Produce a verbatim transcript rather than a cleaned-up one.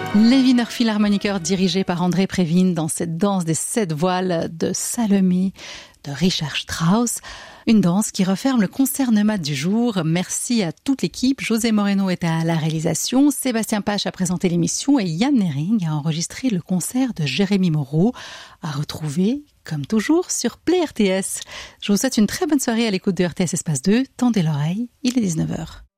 Les Wiener Philharmoniker dirigés par André Previn dans cette danse des sept voiles de Salomé de Richard Strauss. Une danse qui referme le concert Nomade du jour. Merci à toute l'équipe. José Moreno est à la réalisation, Sébastien Pache a présenté l'émission et Yann Nering a enregistré le concert de Jérémy Moreau, à retrouver, comme toujours, sur Play R T S. Je vous souhaite une très bonne soirée à l'écoute de R T S Espace deux. Tendez l'oreille, il est dix-neuf heures.